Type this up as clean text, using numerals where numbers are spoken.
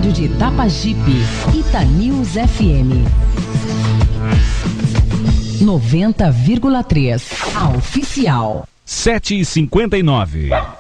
rádio de Itapajipe, Itanews FM 90,3, a oficial. 7h59.